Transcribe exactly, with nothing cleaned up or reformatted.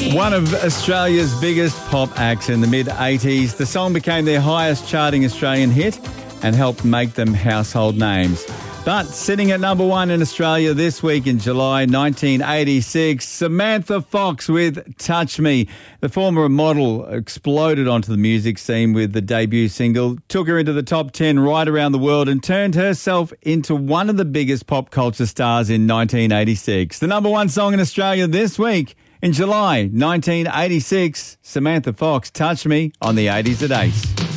One of Australia's biggest pop acts in the mid eighties, the song became their highest charting Australian hit and helped make them household names. But sitting at number one in Australia this week in July nineteen eighty-six, Samantha Fox with Touch Me. The former model exploded onto the music scene with the debut single, took her into the top ten right around the world and turned herself into one of the biggest pop culture stars in nineteen eighty-six. The number one song in Australia this week in July nineteen eighty-six, Samantha Fox, Touch Me on the eighties at eight.